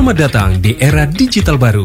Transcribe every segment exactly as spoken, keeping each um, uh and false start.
Selamat datang di era digital baru.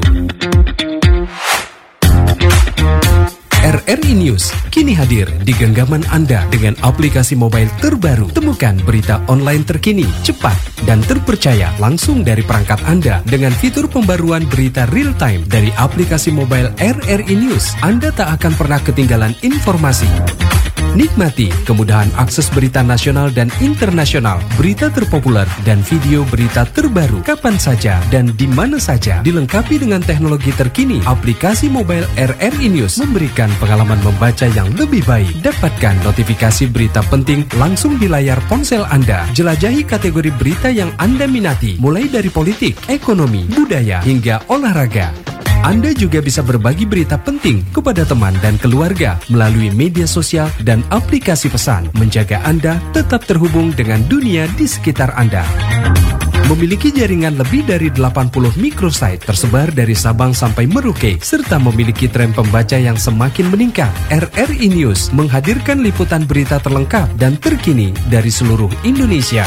R R I News kini hadir di genggaman Anda dengan aplikasi mobile terbaru. Temukan berita online terkini, cepat, dan terpercaya langsung dari perangkat Anda dengan fitur pembaruan berita real time dari aplikasi mobile R R I News. Anda tak akan pernah ketinggalan informasi. Nikmati kemudahan akses berita nasional dan internasional, berita terpopuler, dan video berita terbaru kapan saja dan di mana saja. Dilengkapi dengan teknologi terkini, aplikasi mobile R R I News memberikan pengalaman membaca yang lebih baik. Dapatkan notifikasi berita penting langsung di layar ponsel Anda. Jelajahi kategori berita yang Anda minati, mulai dari politik, ekonomi, budaya, hingga olahraga. Anda juga bisa berbagi berita penting kepada teman dan keluarga melalui media sosial dan aplikasi pesan, menjaga Anda tetap terhubung dengan dunia di sekitar Anda. Memiliki jaringan lebih dari delapan puluh microsite tersebar dari Sabang sampai Merauke, serta memiliki tren pembaca yang semakin meningkat. R R I News menghadirkan liputan berita terlengkap dan terkini dari seluruh Indonesia.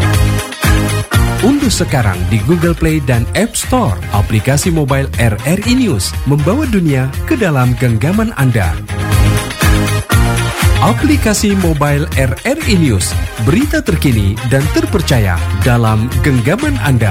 Unduh sekarang di Google Play dan App Store aplikasi mobile R R I News, membawa dunia ke dalam genggaman Anda. Aplikasi mobile R R I News, berita terkini dan terpercaya dalam genggaman Anda.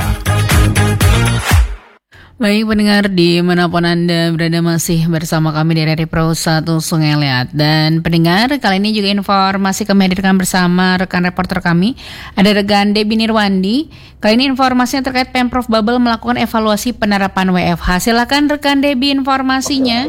Baik pendengar, dimanapun Anda berada masih bersama kami di R R I Pro satu Sungai Liat. Dan pendengar, kali ini juga informasi kami hadirkan bersama rekan reporter kami. Ada rekan Debbie Nirwandi. Kali ini informasinya terkait Pemprov Babel melakukan evaluasi penerapan W F H. Silakan rekan Debbie informasinya.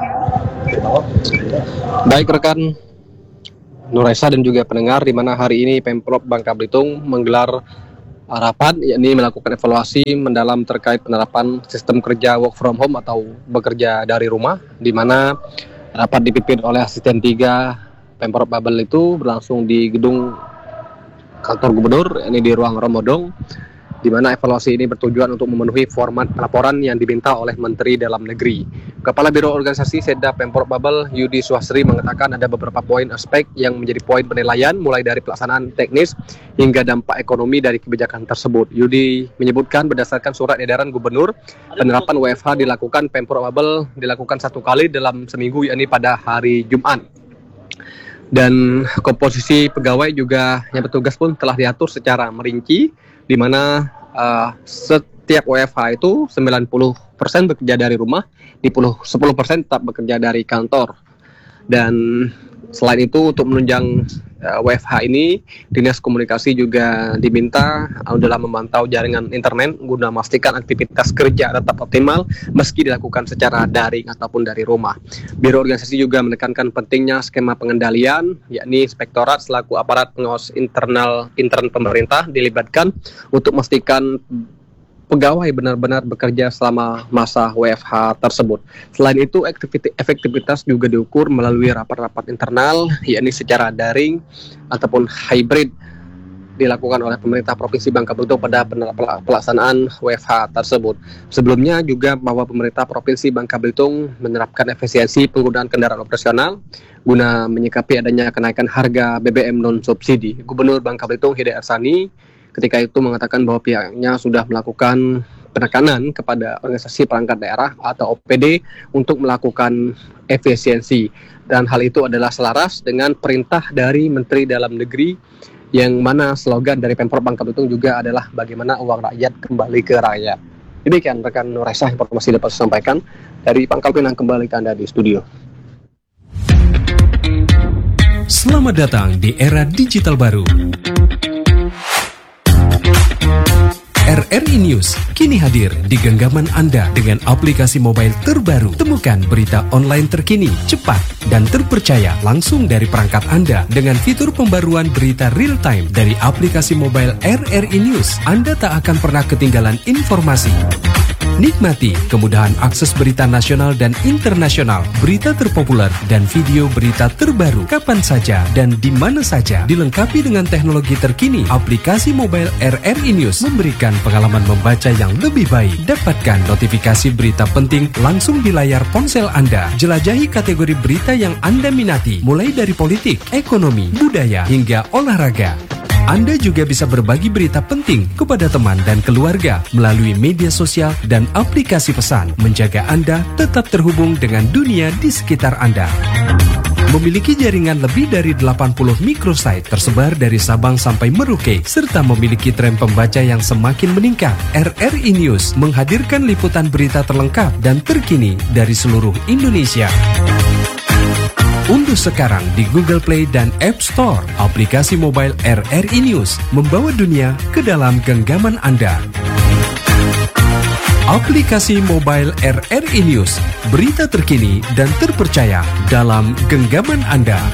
Baik rekan Nuraisa dan juga pendengar, di mana hari ini Pemprov Bangka Belitung menggelar rapat, yakni melakukan evaluasi mendalam terkait penerapan sistem kerja work from home atau bekerja dari rumah, di mana rapat dipimpin oleh asisten tiga Pemprov Babel itu berlangsung di gedung kantor gubernur, yakni di ruang Romodong, di mana evaluasi ini bertujuan untuk memenuhi format laporan yang diminta oleh Menteri Dalam Negeri. Kepala Biro Organisasi Sedda Pemprov Babel, Yudi Swasri, mengatakan ada beberapa poin aspek yang menjadi poin penilaian, mulai dari pelaksanaan teknis hingga dampak ekonomi dari kebijakan tersebut. Yudi menyebutkan berdasarkan surat edaran Gubernur, penerapan W F H dilakukan Pemprov Babel dilakukan satu kali dalam seminggu, yakni pada hari Jumat. Dan komposisi pegawai juga yang bertugas pun telah diatur secara merinci, di mana uh, setiap W F H itu sembilan puluh persen bekerja dari rumah, di sepuluh persen tetap bekerja dari kantor. Dan selain itu untuk menunjang uh, W F H ini, Dinas Komunikasi juga diminta uh, dalam memantau jaringan internet guna memastikan aktivitas kerja tetap optimal meski dilakukan secara daring ataupun dari rumah. Biro Organisasi juga menekankan pentingnya skema pengendalian, yakni Inspektorat selaku aparat pengawas internal intern pemerintah dilibatkan untuk memastikan pegawai benar-benar bekerja selama masa W F H tersebut. Selain itu, efektivitas juga diukur melalui rapat-rapat internal, yakni secara daring ataupun hybrid, dilakukan oleh pemerintah Provinsi Bangka Belitung pada pelaksanaan W F H tersebut. Sebelumnya juga bahwa pemerintah Provinsi Bangka Belitung menerapkan efisiensi penggunaan kendaraan operasional guna menyikapi adanya kenaikan harga B B M non-subsidi. Gubernur Bangka Belitung Hidayat Harsani ketika itu mengatakan bahwa pihaknya sudah melakukan penekanan kepada organisasi perangkat daerah atau O P D untuk melakukan efisiensi, dan hal itu adalah selaras dengan perintah dari Menteri Dalam Negeri, yang mana slogan dari Pemprov Bangka Belitung juga adalah bagaimana uang rakyat kembali ke rakyat. Demikian rekan Nuraisa informasi dapat saya sampaikan dari Pangkal Pinang, kembali ke Anda di studio. Selamat datang di era digital baru. R R I News kini hadir di genggaman Anda dengan aplikasi mobile terbaru. Temukan berita online terkini, cepat, dan terpercaya langsung dari perangkat Anda dengan fitur pembaruan berita real time dari aplikasi mobile R R I News. Anda tak akan pernah ketinggalan informasi. Nikmati kemudahan akses berita nasional dan internasional, berita terpopuler, dan video berita terbaru kapan saja dan di mana saja. Dilengkapi dengan teknologi terkini, aplikasi mobile R R I News memberikan pengalaman membaca yang lebih baik. Dapatkan notifikasi berita penting langsung di layar ponsel Anda. Jelajahi kategori berita yang Anda minati, mulai dari politik, ekonomi, budaya, hingga olahraga. Anda juga bisa berbagi berita penting kepada teman dan keluarga melalui media sosial dan aplikasi pesan, menjaga Anda tetap terhubung dengan dunia di sekitar Anda. Memiliki jaringan lebih dari delapan puluh microsite tersebar dari Sabang sampai Merauke, serta memiliki tren pembaca yang semakin meningkat, R R I News menghadirkan liputan berita terlengkap dan terkini dari seluruh Indonesia. Unduh sekarang di Google Play dan App Store aplikasi mobile R R I News, membawa dunia ke dalam genggaman Anda. Aplikasi mobile R R I News, berita terkini dan terpercaya dalam genggaman Anda.